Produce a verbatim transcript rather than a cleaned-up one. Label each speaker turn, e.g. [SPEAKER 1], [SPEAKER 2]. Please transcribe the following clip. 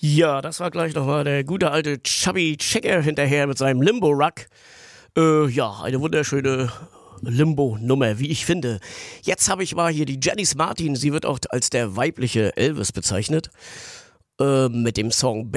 [SPEAKER 1] Ja, das war gleich nochmal der gute alte Chubby Checker hinterher mit seinem Limbo-Ruck. Äh, ja, eine wunderschöne Limbo-Nummer, wie ich finde. Jetzt habe ich mal hier die Janice Martin, sie wird auch als der weibliche Elvis bezeichnet, äh, mit dem Song